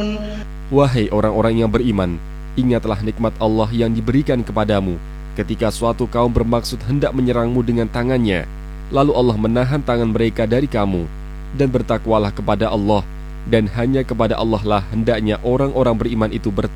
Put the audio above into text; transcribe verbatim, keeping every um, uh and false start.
Wahai orang-orang yang beriman, ingatlah nikmat Allah yang diberikan kepadamu ketika suatu kaum bermaksud hendak menyerangmu dengan tangannya, lalu Allah menahan tangan mereka dari kamu. Dan bertakwalah kepada Allah, dan hanya kepada Allah lah hendaknya orang-orang beriman itu bertakwa.